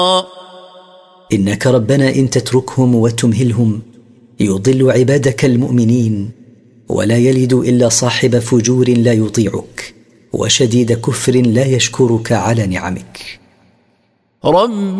إنك ربنا إن تتركهم وتمهلهم يضل عبادك المؤمنين، ولا يلد إلا صاحب فجور لا يطيعك وشديد كفر لا يشكرك على نعمك. رب